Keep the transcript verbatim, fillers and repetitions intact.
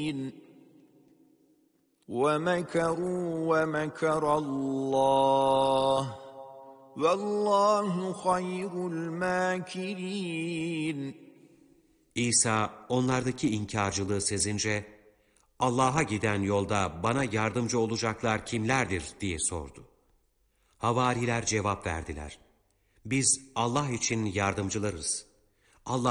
وَمَكَرُوا وَمَكَرَ اللّٰهُ وَاللّٰهُ خَيْرُ الْمَاكِرِينَ. İsa onlardaki inkarcılığı sezince, Allah'a giden yolda bana yardımcı olacaklar kimlerdir diye sordu. Havariler cevap verdiler. Biz Allah için yardımcılarız.